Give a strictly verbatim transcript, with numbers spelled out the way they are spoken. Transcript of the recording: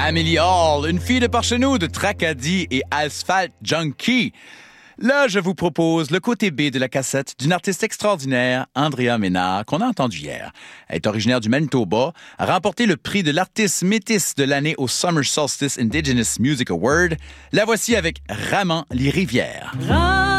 Amélie Hall, une fille de par chez nous de Tracadie et Asphalt Junkie. Là, je vous propose le côté B de la cassette d'une artiste extraordinaire, Andrea Ménard, qu'on a entendue hier. Elle est originaire du Manitoba, a remporté le prix de l'artiste métisse de l'année au Summer Solstice Indigenous Music Award. La voici avec Raman les Rivières.